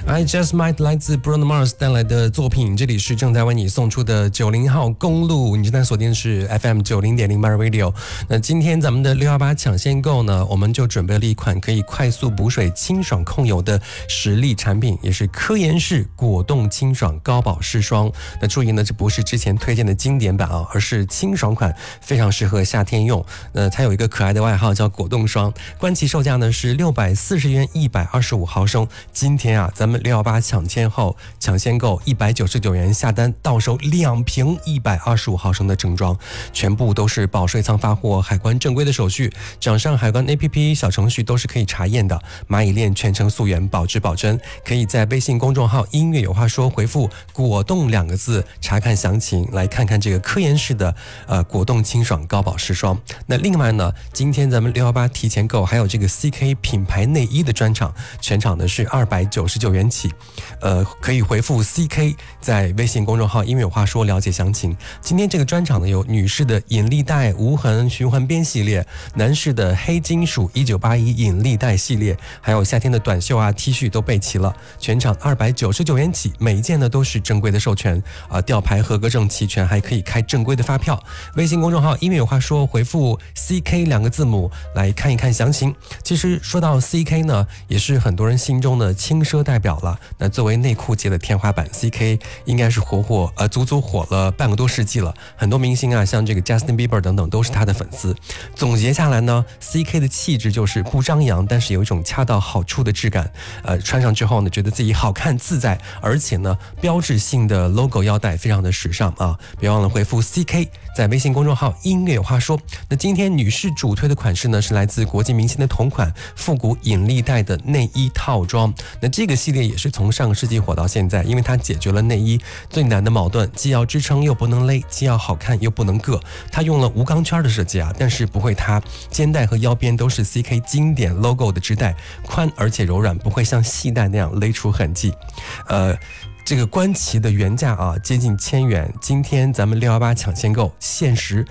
I Just Might 来自 Bruno Mars 带来的作品，这里是正在为你送出的90号公路，你正在锁定是 FM 90.0 Bar Radio。那今天咱们的618抢先购呢，我们就准备了一款可以快速补水、清爽控油的实力产品，也是科颜氏果冻清爽高保湿霜。那注意呢，这不是之前推荐的经典版啊，而是清爽款，非常适合夏天用。它有一个可爱的外号叫果冻霜，官旗售价呢是640元125毫升。今天啊，咱们618抢先后抢先购199元下单到手2瓶125毫升的正装，全部都是保税仓发货，海关正规的手续，掌上海关 APP 小程序都是可以查验的。蚂蚁链全程溯源，保质保真，可以在微信公众号音乐有话说回复果冻2个字查看详情，来看看这个科颜氏的果冻清爽高保湿霜。那另外呢，今天咱们618提前购还有这个 CK 品牌内衣的专场，全场呢是299元起，可以回复 CK 在微信公众号音乐有话说了解详情。今天这个专场呢，有女士的引力带无痕循环边系列，男士的黑金属1981引力带系列，还有夏天的短袖啊 T 恤都备齐了，全场299元起，每一件呢都是正规的授权吊牌合格证齐全，还可以开正规的发票。微信公众号音乐有话说回复 CK 2个字母来看一看详情。其实说到 CK 呢，也是很多人心中的轻奢代表了。那作为内裤界的天花板 ，CK 应该是足足火了半个多世纪了。很多明星啊，像这个 Justin Bieber 等等，都是他的粉丝。总结下来呢 ，CK 的气质就是不张扬，但是有一种恰到好处的质感。穿上之后呢，觉得自己好看自在，而且呢，标志性的 logo 腰带非常的时尚啊！别忘了回复 CK， 在微信公众号音乐有话说。那今天女士主推的款式呢，是来自国际明星的同款复古引力带的内衣套装。那这个系列也是从上个世纪火到现在，因为它解决了内衣最难的矛盾，既要支撑又不能勒，既要好看又不能硌。它用了无钢圈的设计啊，但是不会塌，肩带和腰边都是 CK 经典 logo 的织带，宽而且柔软，不会像细带那样勒出痕迹。这个官旗的原价啊接近1000元，今天咱们618抢先购，限时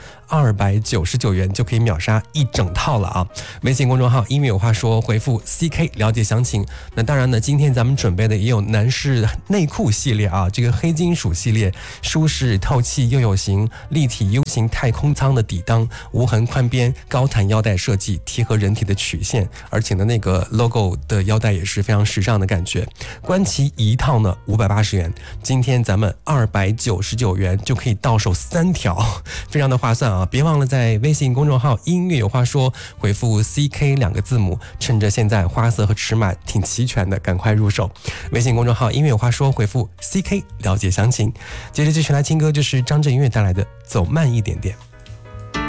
299元就可以秒杀一整套了啊！微信公众号音乐有话说回复 CK 了解详情。那当然呢，今天咱们准备的也有男士内裤系列啊，这个黑金属系列，舒适透气又有型，立体 U 型太空舱的底裆，无痕宽边，高弹腰带设计，贴合人体的曲线，而且呢那个 logo 的腰带也是非常时尚的感觉。官旗一套呢580元，今天咱们299元就可以到手3条，非常的划算啊！别忘了在微信公众号音乐有话说回复 CK 2个字母，趁着现在花色和尺码挺齐全的，赶快入手。微信公众号音乐有话说回复 CK 了解详情。接着继续来听歌，就是张震岳带来的走慢一点点。